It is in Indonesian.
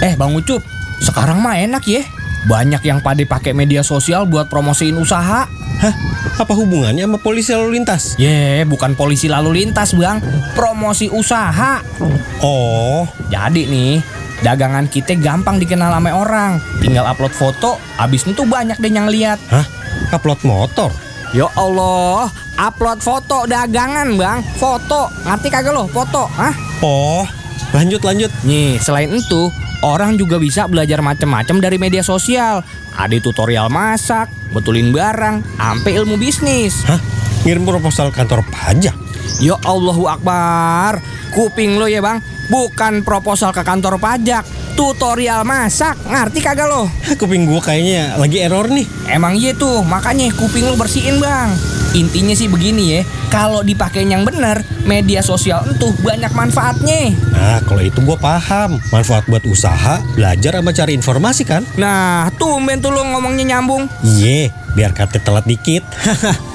Bang Ucup, sekarang mah enak ya. Banyak yang pada pakai media sosial buat promosiin usaha. Hah? Apa hubungannya sama polisi lalu lintas? Bukan polisi lalu lintas, Bang. Promosi usaha. Oh, Jadi nih, dagangan kita gampang dikenal sama orang. Tinggal upload foto, abis itu banyak deh yang lihat. hah? Upload motor? Ya Allah, upload foto dagangan, Bang. Foto, ngerti kagak lo? Foto, hah? Oh, lanjut. Nih, selain itu, orang juga bisa belajar macam-macam dari media sosial. Ada tutorial masak, betulin barang, sampai ilmu bisnis. Hah? Ngirim proposal kantor pajak? Ya Allahu Akbar. Kuping lo ya, Bang. Bukan proposal ke kantor pajak, tutorial masak. Ngerti kagak lo? Kuping gua kayaknya lagi error nih. Emang iya tuh, makanya kuping lo bersihin, Bang. Intinya sih begini ya, kalau dipakai yang bener, media sosial itu banyak manfaatnya. Nah, kalau itu gua paham. Manfaat buat usaha, belajar sama cari informasi kan? Nah, tumben tuh lo ngomongnya nyambung. Iya, biar kata telat dikit.